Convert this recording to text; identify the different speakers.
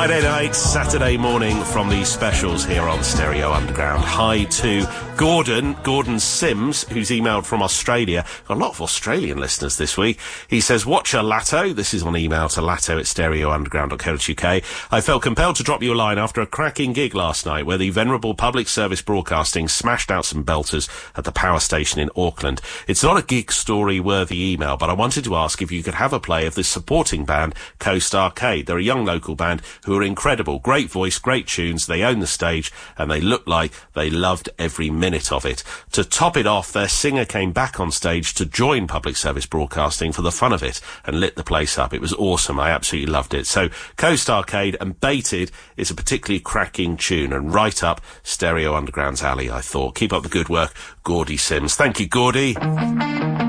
Speaker 1: Friday night, Saturday morning from the specials here on Stereo Underground. Hi to Gordon Sims, who's emailed from Australia. Got a lot of Australian listeners this week. He says, watch a Latto. This is on email to latto@stereounderground.co.uk. I felt compelled to drop you a line after a cracking gig last night where the venerable Public Service Broadcasting smashed out some belters at the power station in Auckland. It's not a gig story worthy email, but I wanted to ask if you could have a play of this supporting band, Coast Arcade. They're a young local band who are incredible. Great voice, great tunes, they own the stage, and they look like they loved every minute of it. To top it off, their singer came back on stage to join Public Service Broadcasting for the fun of it and lit the place up. It was awesome. I absolutely loved it. So, Coast Arcade and Baited is a particularly cracking tune and right up Stereo Underground's alley, I thought. Keep up the good work, Gordy Sims. Thank you, Gordy.